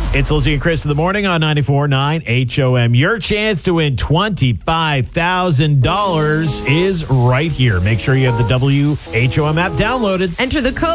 It's Lizzie and Chris in the morning on 94.9 HOM. Your chance to win $25,000 is right here. Make sure you have the WHOM app downloaded. Enter the code